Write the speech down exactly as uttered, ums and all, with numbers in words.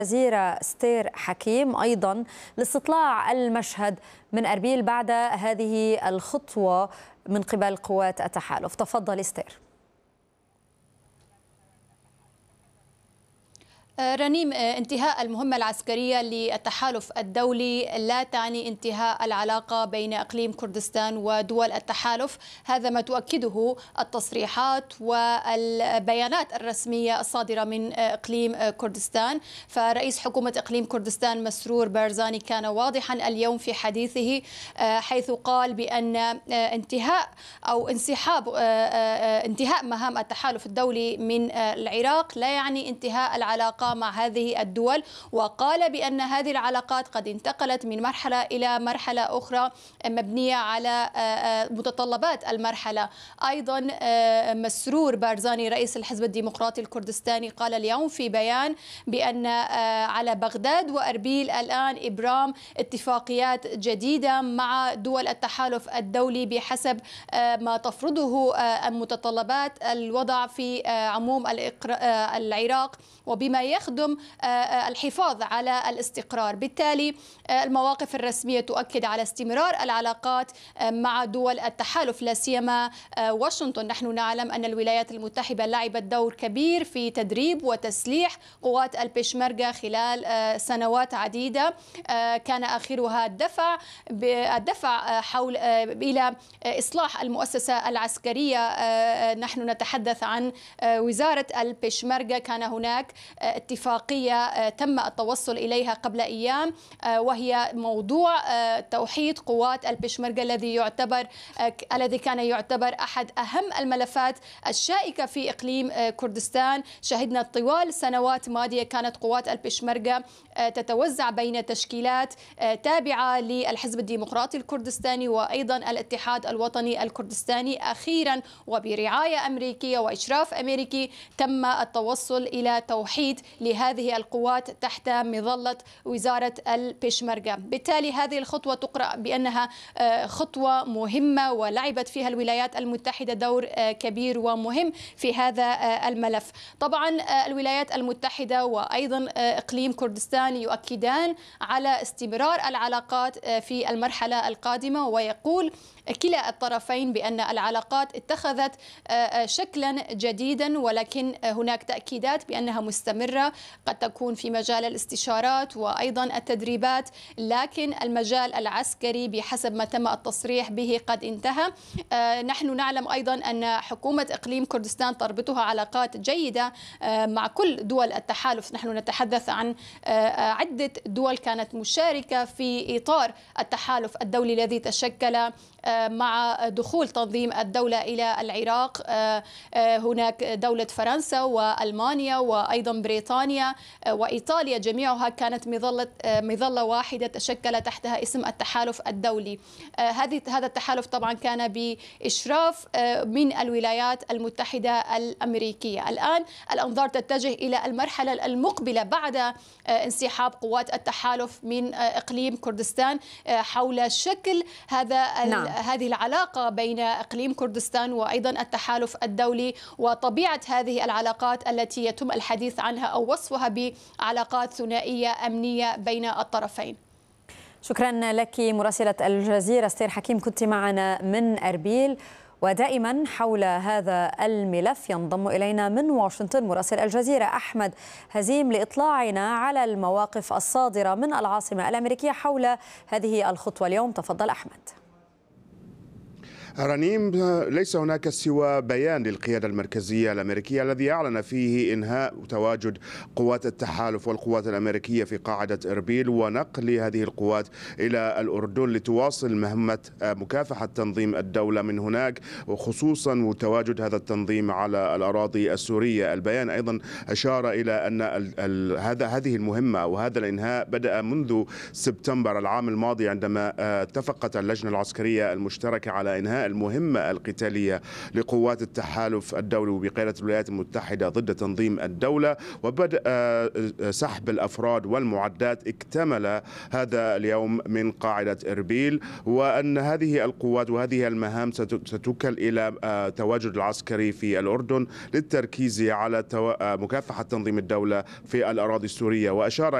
الجزيرة ستير حكيم أيضا لاستطلاع المشهد من أربيل بعد هذه الخطوة من قبل قوات التحالف. تفضل ستير. رنيم، انتهاء المهمة العسكرية للتحالف الدولي لا تعني انتهاء العلاقة بين إقليم كردستان ودول التحالف. هذا ما تؤكده التصريحات والبيانات الرسمية الصادرة من إقليم كردستان. فرئيس حكومة إقليم كردستان مسرور بارزاني كان واضحا اليوم في حديثه، حيث قال بأن انتهاء أو انسحاب انتهاء مهام التحالف الدولي من العراق لا يعني انتهاء العلاقة مع هذه الدول، وقال بأن هذه العلاقات قد انتقلت من مرحلة إلى مرحلة أخرى مبنية على متطلبات المرحلة. أيضا مسرور بارزاني رئيس الحزب الديمقراطي الكردستاني قال اليوم في بيان بأن على بغداد وأربيل الآن إبرام اتفاقيات جديدة مع دول التحالف الدولي بحسب ما تفرضه متطلبات الوضع في عموم العراق وبما يخدم الحفاظ على الاستقرار. بالتالي المواقف الرسمية تؤكد على استمرار العلاقات مع دول التحالف، لا سيما واشنطن. نحن نعلم أن الولايات المتحدة لعبت دور كبير في تدريب وتسليح قوات البشمركة خلال سنوات عديدة، كان آخرها الدفع الدفع حول إلى إصلاح المؤسسة العسكرية. نحن نتحدث عن وزارة البشمركة، كان هناك اتفاقية تم التوصل إليها قبل أيام، وهي موضوع توحيد قوات البشمركة الذي يعتبر الذي كان يعتبر أحد أهم الملفات الشائكة في إقليم كردستان. شهدنا طوال سنوات ماضية كانت قوات البشمركة تتوزع بين تشكيلات تابعة للحزب الديمقراطي الكردستاني وأيضا الاتحاد الوطني الكردستاني. أخيرا وبرعاية أمريكية وإشراف أمريكي تم التوصل إلى توحيد لهذه القوات تحت مظلة وزارة البشمركة. بالتالي هذه الخطوة تقرأ بأنها خطوة مهمة ولعبت فيها الولايات المتحدة دور كبير ومهم في هذا الملف. طبعا الولايات المتحدة وأيضا إقليم كردستان يؤكدان على استمرار العلاقات في المرحلة القادمة، ويقول كلا الطرفين بأن العلاقات اتخذت شكلا جديدا، ولكن هناك تأكيدات بأنها مستمرة، قد تكون في مجال الاستشارات وأيضا التدريبات، لكن المجال العسكري بحسب ما تم التصريح به قد انتهى. نحن نعلم أيضا أن حكومة إقليم كردستان تربطها علاقات جيدة مع كل دول التحالف. نحن نتحدث عن عدة دول كانت مشاركة في إطار التحالف الدولي الذي تشكل مع دخول تنظيم الدولة إلى العراق. هناك دولة فرنسا وألمانيا وأيضا بريطانيا وإيطاليا، جميعها كانت مظلة مظلة واحدة تشكل تحتها اسم التحالف الدولي. هذه هذا التحالف طبعا كان بإشراف من الولايات المتحدة الأمريكية. الآن الأنظار تتجه إلى المرحلة المقبلة بعد انسحاب قوات التحالف من إقليم كردستان حول شكل هذا نعم. هذه العلاقة بين إقليم كردستان وأيضا التحالف الدولي وطبيعة هذه العلاقات التي يتم الحديث عنها أو وصفها بعلاقات ثنائية أمنية بين الطرفين. شكرا لك مراسلة الجزيرة ستير حكيم، كنت معنا من أربيل. ودائما حول هذا الملف ينضم إلينا من واشنطن مراسل الجزيرة أحمد هزيم لإطلاعنا على المواقف الصادرة من العاصمة الأمريكية حول هذه الخطوة اليوم. تفضل أحمد. رنيم، ليس هناك سوى بيان للقيادة المركزية الأمريكية الذي أعلن فيه إنهاء تواجد قوات التحالف والقوات الأمريكية في قاعدة إربيل ونقل هذه القوات إلى الأردن لتواصل مهمة مكافحة تنظيم الدولة من هناك، وخصوصا تواجد هذا التنظيم على الأراضي السورية. البيان أيضا أشار إلى أن هذا هذه المهمة وهذا الإنهاء بدأ منذ سبتمبر العام الماضي عندما اتفقت اللجنة العسكرية المشتركة على إنهاء إنهاء المهمة القتالية لقوات التحالف الدولي بقيادة الولايات المتحدة ضد تنظيم الدولة وبدء سحب الأفراد والمعدات اكتمل هذا اليوم من قاعدة إربيل، وأن هذه القوات وهذه المهام ستكل إلى تواجد العسكري في الأردن للتركيز على مكافحة تنظيم الدولة في الأراضي السورية. وأشار